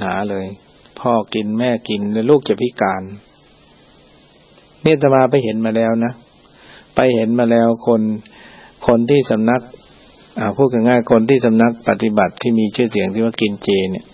หาเลยพ่อกินแม่กินแล้วลูกจะพิการเนี่ยอาตมาไปเห็นมาแล้วนะไปเห็นมาแล้วคนที่สำนักพูดง่ายๆคนที่สำนักปฏิบัติที่มีชื่อเสียงที่ว่ากินเจเนี่ย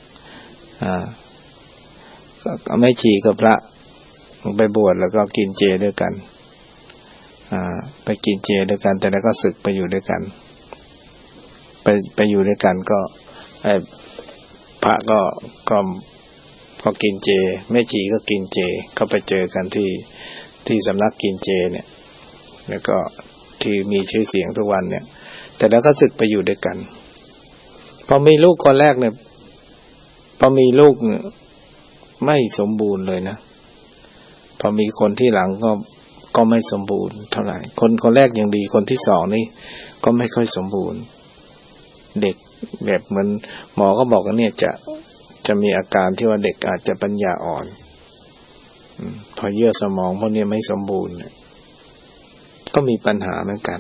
ก็ไม่ชีกับพระไปบวชแล้วก็กินเจด้วยกันไปกินเจด้วยกันแต่แล้วก็ศึกไปอยู่ด้วยกันไปอยู่ด้วยกันก็พระก็กินเจแม่ชีก็กินเจก็ไปเจอกันที่สำนักกินเจเนี่ยแล้วก็ที่มีชื่อเสียงทุกวันเนี่ยแต่แล้วก็ศึกไปอยู่ด้วยกันพอมีลูกคนแรกเนี่ยพอมีลูกเนี่ยไม่สมบูรณ์เลยนะพอมีคนที่หลังก็ไม่สมบูรณ์เท่าไหร่คนแรกยังดีคนที่สองนี่ก็ไม่ค่อยสมบูรณ์เด็กแบบเหมือนหมอก็บอกว่าเนี่ยจะมีอาการที่ว่าเด็กอาจจะปัญญาอ่อนพอเยื่อสมองพวกนี้ไม่สมบูรณ์ก็มีปัญหาเหมือนกัน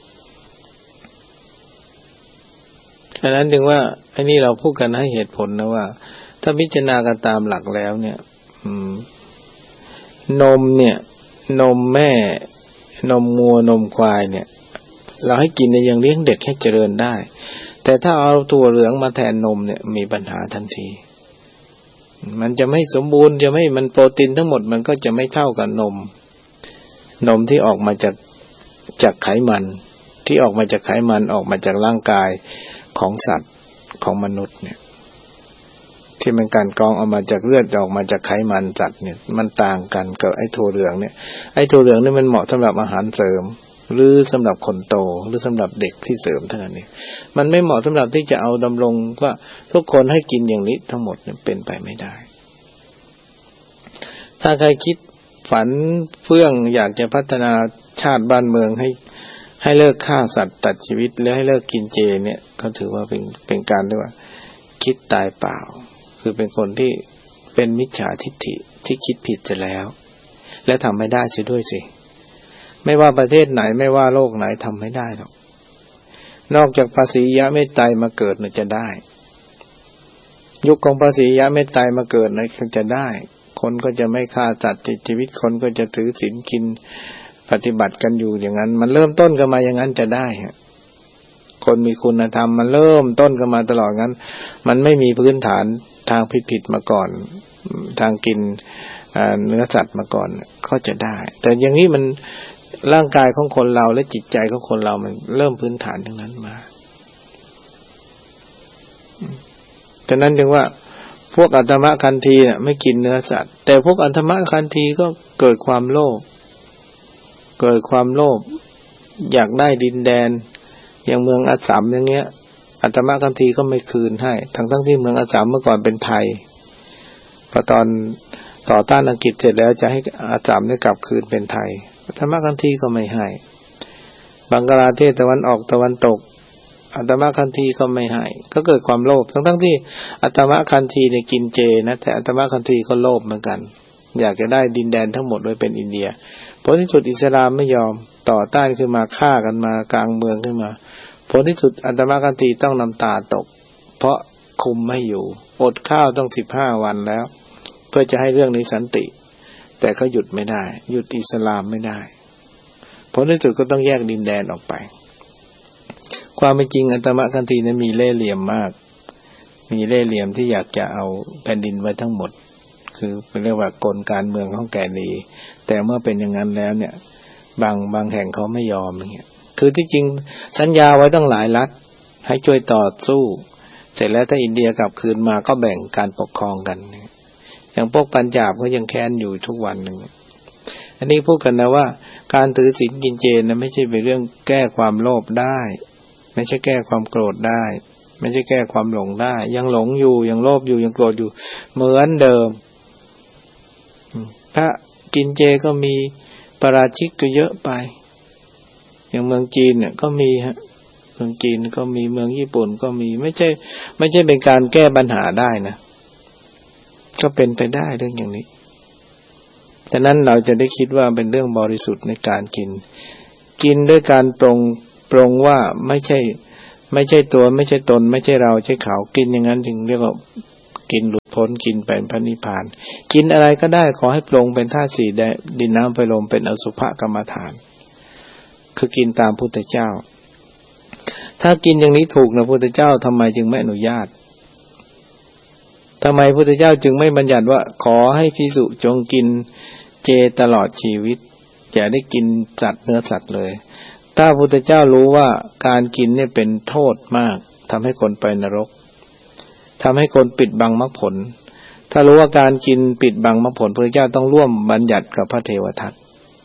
ฉะนั้นจึงว่าไอ้นี่เราพูดกันให้เหตุผลนะว่าถ้าพิจารณากันตามหลักแล้วเนี่ยนมเนี่ยนมแม่นมงัวนมควายเนี่ยเราให้กินเนี่ยยังเลี้ยงเด็กให้เจริญได้แต่ถ้าเอาถั่วเหลืองมาแทนนมเนี่ยมีปัญหาทันทีมันจะไม่สมบูรณ์จะไม่มันโปรตีนทั้งหมดมันก็จะไม่เท่ากับนมที่ออกมาจากไขมันที่ออกมาจากไขมันออกมาจากร่างกายของสัตว์ของมนุษย์เนี่ยที่มันการกรองออกมาจากเลือดออกมาจากไขมันสัตว์เนี่ยมันต่างกันกับไอ้ถั่วเหลืองเนี่ยไอ้ถั่วเหลืองนี่มันเหมาะสำหรับอาหารเสริมหรือสำหรับคนโตหรือสำหรับเด็กที่เสริมเท่านั้นเองมันไม่เหมาะสำหรับที่จะเอาดำรงว่าทุกคนให้กินอย่างนี้ทั้งหมดเนี่ยเป็นไปไม่ได้ถ้าใครคิดฝันเฟื่องอยากจะพัฒนาชาติบ้านเมืองให้เลิกฆ่าสัตว์ตัดชีวิตหรือให้เลิกกินเจเนี่ยเขาถือว่าเป็นการที่ว่าคิดตายเปล่าคือเป็นคนที่เป็นมิจฉาทิฏฐิที่คิดผิดจะแล้วและทำไม่ได้เสียด้วยสิไม่ว่าประเทศไหนไม่ว่าโลกไหนทำไม่ได้หรอกนอกจากภาษียะเมตไตรมาเกิดน่ะจะได้ยุคของภาษียะเมตไตรมาเกิดน่ะจะได้คนก็จะไม่ฆ่าสัตว์ติดชีวิตคนก็จะถือศีลกินปฏิบัติกันอยู่อย่างนั้นมันเริ่มต้นกันมาอย่างนั้นจะได้คนมีคุณธรรมมันเริ่มต้นกันมาตลอดงั้นมันไม่มีพื้นฐานทางผิดมาก่อนทางกินเนื้อสัตว์มาก่อนก็จะได้แต่อย่างนี้มันร่างกายของคนเราและจิตใจของคนเรามันเริ่มพื้นฐานทั้งนั้นมาฉะนั้นจึงว่าพวกอัตมะคันธีเนี่ยไม่กินเนื้อสัตว์แต่พวกอัตมะคันธีก็เกิดความโลภอยากได้ดินแดนอย่างเมืองอัสสัมอย่างเงี้ยอัตมะคันธีก็ไม่คืนให้ทั้งที่เมืองอัสสัมเมื่อก่อนเป็นไทยพอตอนต่อต้านอังกฤษเสร็จแล้วจะให้อัสสัมได้กลับคืนเป็นไทยอัตมะคันธีก็ไม่ให้บังกลาเทศตะวันออกตะวันตกอัตมะคันธีก็ไม่ให้ก็เกิดความโลภทั้งที่อัตมะคันธีเนี่ยกินเจนะแต่อัตมะคันธีก็โลภเหมือนกันอยากจะได้ดินแดนทั้งหมดโดยเป็นอินเดียผลที่สุดอิสลามไม่ยอมต่อต้านขึ้นมาฆ่ากันมากลางเมืองขึ้นมาผลที่สุดอัตมะคันธีต้องน้ำตาตกเพราะคุมไม่อยู่อดข้าวต้อง15 วันแล้วเพื่อจะให้เรื่องนี้สันติแต่เขาหยุดไม่ได้หยุดอิสลามไม่ได้ผลที่สุดก็ต้องแยกดินแดนออกไปความเป็นจริงอัตมะคันธีนั้นมีเล่ห์เหลี่ยมมากมีเล่ห์เหลี่ยมที่อยากจะเอาแผ่นดินไว้ทั้งหมดคือเรียกว่ากลการเมืองของแกดีแต่เมื่อเป็นอย่างนั้นแล้วเนี่ยบางแห่งเขาไม่ยอมอย่างเงี้ยคือที่จริงสัญญาไว้ตั้งหลายรัฐให้ช่วยต่อสู้เสร็จแล้วถ้าอินเดียกลับคืนมาก็แบ่งการปกครองกันอย่างพวกปัญจาบก็ยังแค้นอยู่ทุกวันนึงอันนี้พูดกันนะว่าการถือศีลกินเจนะไม่ใช่เป็นเรื่องแก้ความโลภได้ไม่ใช่แก้ความโกรธได้ไม่ใช่แก้ความหลงได้ยังหลงอยู่ยังโลภอยู่ยังโกรธอยู่เหมือนเดิมถ้ากินเจก็มีปาราชิกก็เยอะไปอย่างเมืองจีนเนี่ยก็มีเมืองจีนก็มีเมืองญี่ปุ่นก็มีไม่ใช่เป็นการแก้ปัญหาได้นะก็เป็นไปได้เรื่องอย่างนี้ฉะนั้นเราจะได้คิดว่าเป็นเรื่องบริสุทธิ์ในการกินด้วยการปรงว่าไม่ใช่ตัวไม่ใช่ตนไม่ใช่เราใช่เขากินอย่างนั้นจึงเรียกว่ากินหลุดพ้นกินเป็นพระนิพพานกินอะไรก็ได้ขอให้ปรุงเป็นธาตุสี่ดินน้ำไฟลมเป็นอสุภกรรมฐานคือกินตามพุทธเจ้าถ้ากินอย่างนี้ถูกนะพุทธเจ้าทำไมจึงไม่อนุญาตทำไมพุทธเจ้าจึงไม่บัญญัติว่าขอให้ภิกษุจงกินเจตลอดชีวิตอย่าได้กินสัตว์เนื้อสัตว์เลยถ้าพุทธเจ้ารู้ว่าการกินเนี่ยเป็นโทษมากทำให้คนไปนรกทำให้คนปิดบังมรรคผลถ้ารู้ว่าการกินปิดบังมรรคผลพระเจ้าต้องร่วมบัญญัติกับพระเทวทัต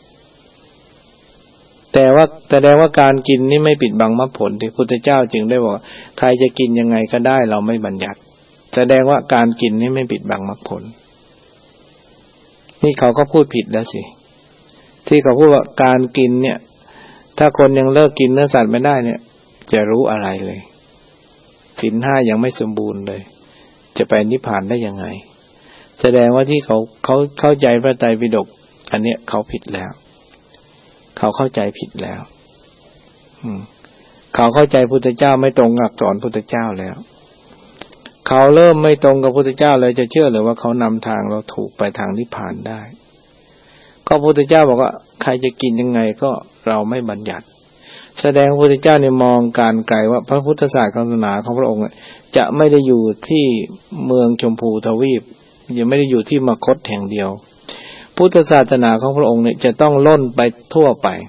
แต่ว่าแสดงว่าการกินนี่ไม่ปิดบังมรรคผลที่พุทธเจ้าจึงได้บอกใครจะกินยังไงก็ได้เราไม่บัญญัติแสดงว่าการกินนี่ไม่ปิดบังมรรคผลนี่เขาก็พูดผิดแล้วสิที่เขาพูดว่าการกินเนี่ยถ้าคนยังเลิกกินเนื้อสัตว์ไม่ได้เนี่ยจะรู้อะไรเลยศีลห้ายังไม่สมบูรณ์เลยจะไปนิพพานได้ยังไงแสดงว่าที่เขาเข้าใจพระไตรปิฎกอันเนี้ยเขาผิดแล้วเขาเข้าใจผิดแล้วเขาเข้าใจพุทธเจ้าไม่ตรงกับสอนพุทธเจ้าแล้วเขาเริ่มไม่ตรงกับพุทธเจ้าเลยจะเชื่อหรือว่าเขานำทางเราถูกไปทางนิพพานได้ก็พุทธเจ้าบอกว่าใครจะกินยังไงก็เราไม่บัญญัติแสดงพระพุทธเจ้าเนี่ยมองการไกลว่าพระพุทธศาสนาของพระองค์จะไม่ได้อยู่ที่เมืองชมพูทวีปยังไม่ได้อยู่ที่มคธแห่งเดียวพุทธศาสนาของพระองค์เนี่ยจะต้องล่นไปทั่ว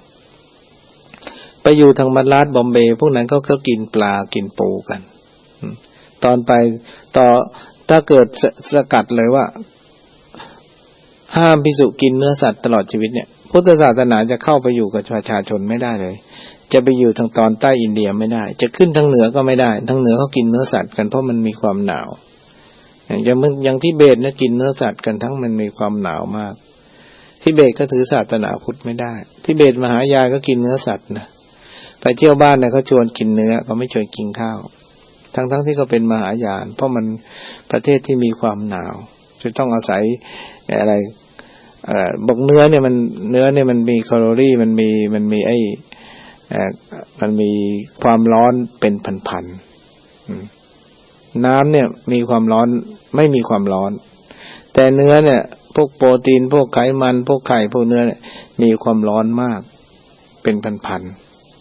ไปอยู่ทางบัลลัดบอมเบย์พวกนั้นก็กินปลากินปูกันตอนไปต่อถ้าเกิดสกัดเลยว่าห้ามภิกษุกินเนื้อสัตว์ตลอดชีวิตเนี่ยพุทธศาสนาจะเข้าไปอยู่กับประชาชนไม่ได้เลยจะไปอยู่ทางตอนใต้อินเดียไม่ได้จะขึ้นทางเหนือก็ไม่ได้ทางเหนือเขากินเนื้อสัตว์กันเพราะมันมีความหนาวอย่างที่เบตนะกินเนื้อสัตว์กันทั้งมันมีความหนาวมากที่เบตก็ถือศาสนาพุทธไม่ได้ที่เบตมหายายก็กินเนื้อสัตว์นะไปเที่ยวบ้านเนี่ยเขาชวนกินเนื้อเขาไม่ชวนกินข้าวทั้งที่เขาเป็นมหายานเพราะมันประเทศที่มีความหนาวจะต้องอาศัยอะไรบอกเนื้อเนี่ยมันมีแคลอรี่มันมีมันมีความร้อนเป็นพันๆน้ำเนี่ยมีความร้อนไม่มีความร้อนแต่เนื้อเนี่ยพวกโปรตีนพวกไขมันพวกไข่พวกเนื้อเนี่ยมีความร้อนมากเป็นพันๆ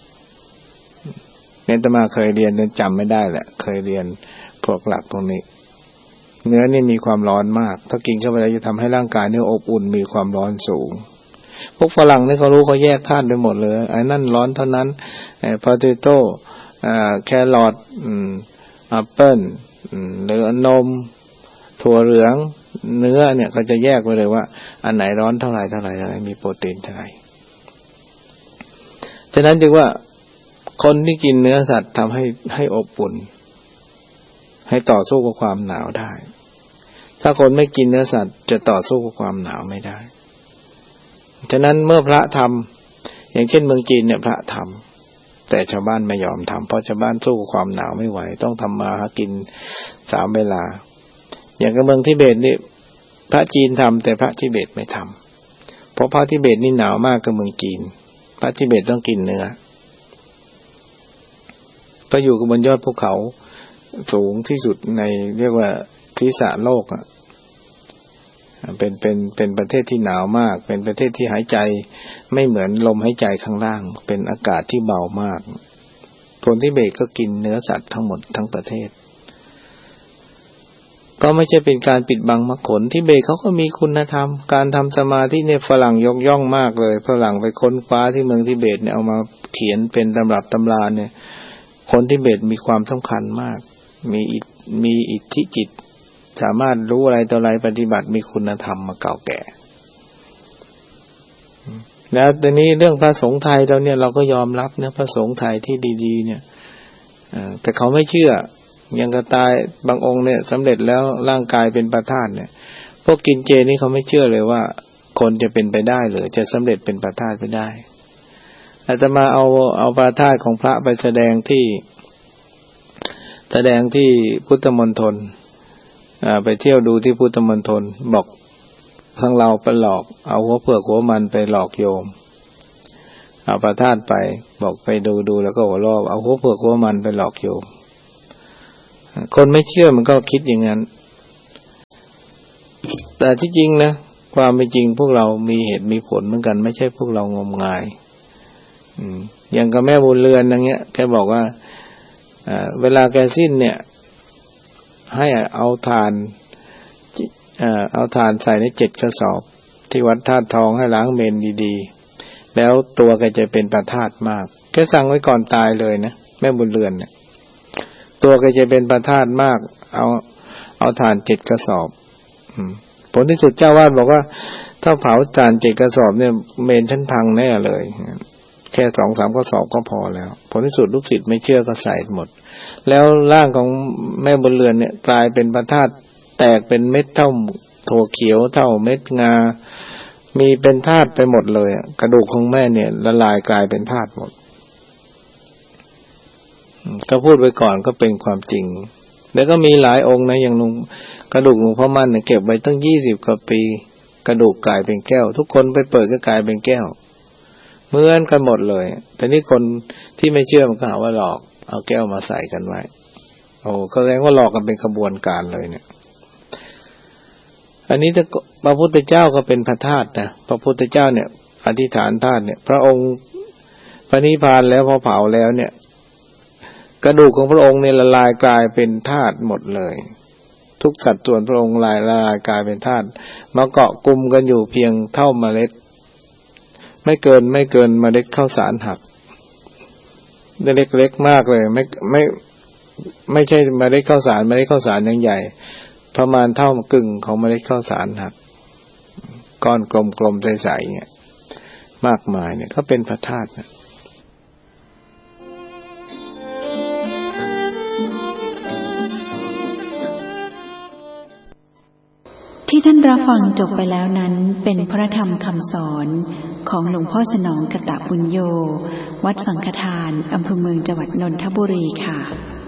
เนี่ยอาตมาเคยเรียนจำไม่ได้แหละเคยเรียนพวกหลักพวกนี้เนื้อนี่มีความร้อนมากถ้ากินเข้าไปแล้วจะทำให้ร่างกายเนี่ยอบอุ่นมีความร้อนสูงพวกฝรั่งนี่เขารู้เขาแยกธาตุไปหมดเลยไอ้นั่นร้อนเท่านั้นโพเตโต้แครอทแอปเปิ้ลหรือนมถั่วเหลืองเนื้อเนี่ยเขาจะแยกไว้เลยว่าอันไหนร้อนเท่าไหร่มีโปรตีนเท่าไหร่ฉะนั้นจึงว่าคนที่กินเนื้อสัตว์ทำให้อบอุ่นให้ต่อสู้กับความหนาวได้ถ้าคนไม่กินเนื้อสัตว์จะต่อสู้กับความหนาวไม่ได้ฉะนั้นเมื่อพระทำอย่างเช่นเมืองจีนเนี่ยพระทำแต่ชาวบ้านไม่ยอมทำเพราะชาวบ้านสู้กับความหนาวไม่ไหวต้องทำมาหากิน3 เวลาอย่างกับเมืองทิเบตนี่พระจีนทำแต่พระทิเบตไม่ทำเพราะพระทิเบตนี่หนาวมากกับเมืองจีนพระทิเบตต้องกินเนื้อก็อยู่บนยอดภูเขาสูงที่สุดในเรียกว่าศีรษะโลกอ่ะเป็นประเทศที่หนาวมากเป็นประเทศที่หายใจไม่เหมือนลมหายใจข้างล่างเป็นอากาศที่เบามากคนทิเบตก็กินเนื้อสัตว์ทั้งหมดทั้งประเทศก็ไม่ใช่เป็นการปิดบังมรรคผลทิเบตเขาก็มีคุณธรรมการทำสมาธิเนี่ยฝรั่งยกย่องมากเลยฝรั่งไปค้นคว้าที่เมืองทิเบตเนี่ยเอามาเขียนเป็นตำรับตำราเนี่ยคนทิเบตมีความสำคัญมากมีอิทธิจิตสามารถรู้อะไรต่ออะไรปฏิบัติมีคุณธรรมมาเก่าแก่แล้วตอนนี้เรื่องพระสงฆ์ไทยเราเนี่ยเราก็ยอมรับนะพระสงฆ์ไทยที่ดีๆเนี่ยแต่เขาไม่เชื่อยังก็ตายบางองค์เนี่ยสำเร็จแล้วร่างกายเป็นประธาตุเนี่ยพวกกินเจนี่เขาไม่เชื่อเลยว่าคนจะเป็นไปได้หรือจะสำเร็จเป็นประธาตุไปได้อาตมาเอาประธาตุของพระไปแสดงที่พุทธมณฑลไปเที่ยวดูที่พุทธมณฑลบอกทางเราไปหลอกเอาหัวเผือกหัวมันไปหลอกโยมเอาประธาตุไปบอกไปดูแล้วก็หัวรอบเอาหัวเผือกหัวมันไปหลอกโยมคนไม่เชื่อมันก็คิดอย่างนั้นแต่ที่จริงนะความเป็นจริงพวกเรามีเหตุมีผลเหมือนกันไม่ใช่พวกเรางมงายอย่างกับแม่บุญเรือนอย่างเงี้ยแกบอกว่าเวลาแกสิ้นเนี่ยให้เอาถ่านใส่ใน7 กระสอบที่วัดธาตุทองให้ล้างเมนดีๆแล้วตัวแกจะเป็นประธาตมากแกสั่งไว้ก่อนตายเลยนะแม่บุญเรือนเนี่ยตัวแกจะเป็นประธาตมากเอาถ่าน7 กระสอบผลที่สุดเจ้าวาดบอกว่าถ้าเผาถ่าน7 กระสอบเนี่ยเมนชั้นพังแน่เลยแค่ 2-3 กระสอบก็พอแล้วผลที่สุดลูกศิษย์ไม่เชื่อก็ใส่หมดแล้วร่างของแม่บุญเรือนเนี่ยกลายเป็นพระธาตุแตกเป็นเม็ดเท่าถั่วเขียวเท่าเม็ดงามีเป็นธาตุไปหมดเลยกระดูกของแม่เนี่ยละลายกลายเป็นธาตุหมดก็พูดไว้ก่อนก็เป็นความจริงแล้วก็มีหลายองค์นะอย่างกระดูกหลวงพ่อมั่นเนี่ยเก็บไว้ตั้ง20 กว่าปีกระดูกกลายเป็นแก้วทุกคนไปเปิดก็กลายเป็นแก้วเหมือนกันหมดเลยแต่นี่คนที่ไม่เชื่อมันก็หาว่าหลอกเอาแก้วมาใส่กันไว้โอ้แสดงว่าหลอกกันเป็นขบวนการเลยเนี่ยอันนี้ถ้าพระพุทธเจ้าก็เป็นพระธาตุนะพระพุทธเจ้าเนี่ยอธิษฐานธาตุเนี่ยพระองค์พระนิพพานแล้วพอเผาแล้วเนี่ยกระดูกของพระองค์เนี่ยละลายกลายเป็นธาตุหมดเลยทุกสัดส่วนพระองค์ละลายกลายเป็นธาตุมาเกาะกลุ่มกันอยู่เพียงเท่าเมล็ดไม่เกินเมล็ดข้าวสารหักเล็กๆมากเลยไม่ใช่เมล็ดข้าวสารยังใหญ่ประมาณเท่ากึ่งของเมล็ดข้าวสารหักก้อนกลมๆใสๆเนี่ยมากมายเนี่ยก็เป็นพระธาตุนะที่ท่านรับฟังจบไปแล้วนั้นเป็นพระธรรมคำสอนของหลวงพ่อสนองกตปุญโญวัดสังฆทานอำเภอเมืองจังหวัดนนทบุรีค่ะ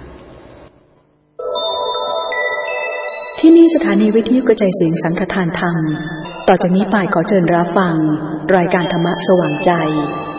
ที่นี่สถานีวิทยุกระจายเสียงสังฆทานธรรมต่อจากนี้ไปขอเชิญรับฟังรายการธรรมะสว่างใจ